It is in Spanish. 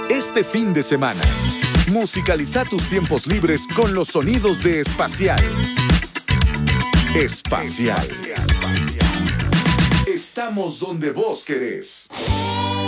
Este fin de semana, musicaliza tus tiempos libres con los sonidos de Espacial. Espacial. Estamos donde vos querés.